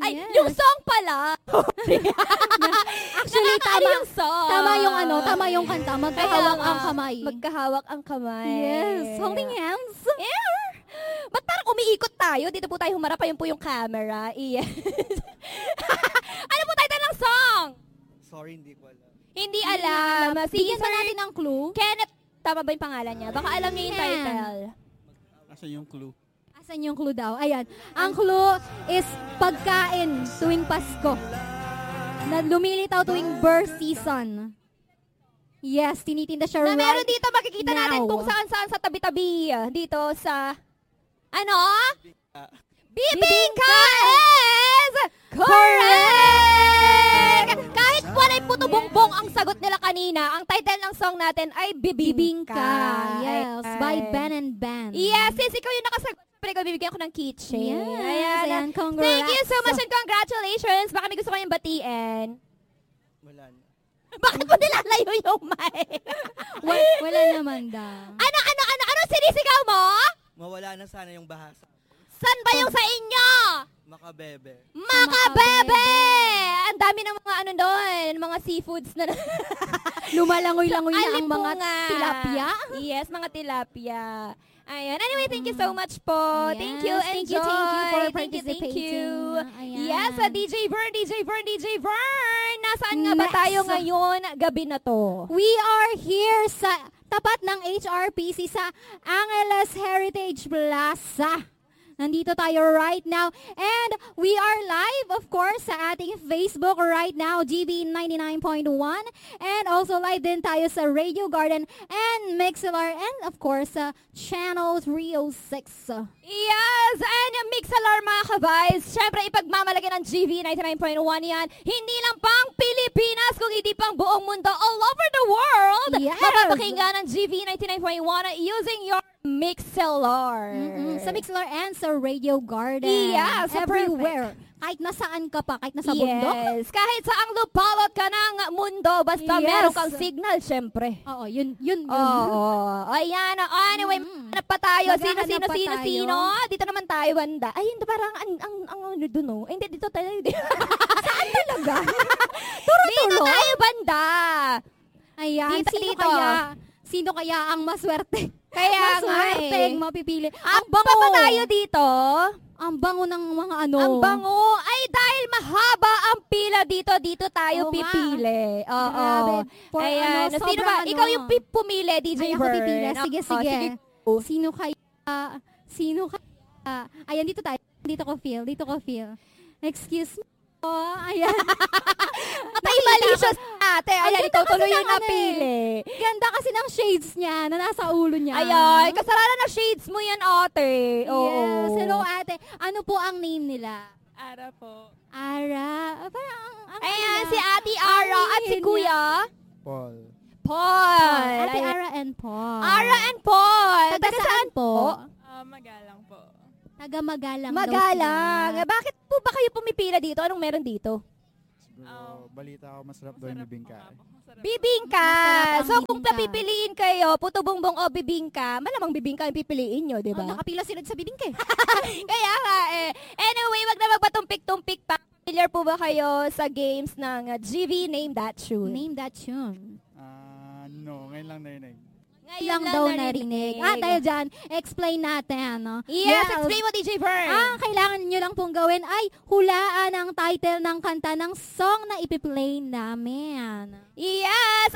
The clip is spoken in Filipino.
Ay, Yes. yung song pala. Actually, tama yung song. Tama yung kanta. Magkahawak ang kamay. Magkahawak ang kamay. Yes, holding hands. Yeah. Ba't parang umiikot tayo? Dito po tayo humarap, ayun po yung camera. Yes. Ano po title ng song? Sorry, hindi ko alam. Hindi alam. Bigyan ba natin ng clue? Kenneth, tama ba yung pangalan niya? Baka alam niya yung title. Asan yung clue? Asan yung clue daw? Ayan. Ang clue is pagkain tuwing Pasko. Na lumilitaw tuwing birth season. Yes, tinitinda siya Na meron dito, makikita now. natin kung saan-saan sa tabi-tabi. Dito sa, ano? Bibingka is correct! Kahit walay puto-bongbong ang sagot nila kanina, ang title ng song natin ay Bibingka. Yes, by Ben and Ben. Yes, since ikaw yung nakasagot, pero bibigyan ko ng keychain. Yes, ayan, congrats. Thank you so much and congratulations. Baka may gusto kayong batiin. Wala na. Bakit mo nilalayo yung mic? Wala naman daw. Ano sinisigaw mo? Mawala na sana yung bahasa. San ba yung sa inyo? Makabebe. Makabebe! Ang dami ng mga ano doon, mga seafoods na Lumalangoy-langoy na ang mga Alipunga. tilapia. Yes, mga tilapia. Ayan. Anyway, thank you so much po. Yes, Thank you, thank you for Thank you. participating. Ayan. Yes, DJ Vern. Nasaan nga ba Next. tayo ngayon gabi na to? We are here sa tapat ng HRPC sa Angeles Heritage Plaza. Nandito tayo right now. And we are live, of course, sa ating Facebook right now, GB 99.1. And also live din tayo sa Radio Garden and Mixlr. And of course, sa Channel 306. Yes, and yung Mixlr mga kabays, syempre ipagmamalaki ng GV 99.1 yan. Hindi lang pang Pilipinas, kung hindi pang buong mundo, all over the world. Yes. Mapapakinggan ng GV 99.1 using your Mixlr. Sa Mixlr and sa Radio Garden. Yes, everywhere. Kahit nasaan ka pa, kahit nasa bundok. Yes, kahit saang lupalot ka ng mundo, basta Yes. meron kang signal, syempre. Oo, yun. Oo. Ayan. Anyway, hanap pa tayo. Maghahanap pa tayo. Sino? Dito naman tayo, banda. Ay, hindi parang ang ano dun, oh. Ay, hindi, dito tayo. Saan talaga? Dito tayo, banda. Ayan, Dito. sino kaya ang maswerte? Kaya nga Maswerte mapipili. Ang bango pa tayo dito. Ang bango ng mga ano. Ang bango. Ay, dahil mahaba ang pila dito tayo Oo nga. pipili. Oo. Grabe. For Ayan. ano, Sino sobrang ba? ano. Ikaw yung pumili, DJ Ay, ako Vern. pipili. Sige, Oo, sige. go. Sino kaya? Ayan, dito tayo. Dito ko feel. Excuse me. Oh, ayan. Patay malicious ate. Ang Ayan, ganda ikaw kasi tuloy ng yung ano napili. Ganda kasi ng shades niya na nasa ulo niya. Ayan, kasalanan na shades mo yan, ate. Oo. Yes. Hello, ate. Ano po ang name nila? Ara po. Ara. Parang ang Ayan, ano si niya. Ate Ara at si Ang Kuya Paul. Paul. Ate Ayan. Ara and Paul. Ara and Paul. Taga saan po? Magalang po. Taga Magalang. Magalang. Bakit po ba kayo pumipila dito? Anong meron dito? Siguro, balita ko masarap daw yung bibingka. Bibingka. Masarap ang So kung bibingka. papipiliin kayo, puto bongbong o bibingka, malamang bibingka ang pipiliin nyo, di ba? Nakapila sila sa bibingka. Kaya nga eh. Anyway, wag na magpatumpik-tumpik pa. Familiar po ba kayo sa games ng GV Name That Tune? Name that tune. No, ngayon lang narinig. Ngayon Lang daw narinig. Dahil dyan, explain natin. No? Yes, explain mo, DJ Vern. Ang kailangan nyo lang pong gawin ay hulaan ang title ng kanta ng song na ipiplay namin. Yes!